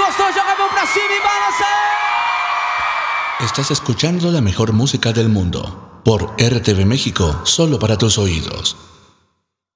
Todos jogamos pra cima e balançar. Estás escuchando la mejor música del mundo por RTV México, solo para tus oídos.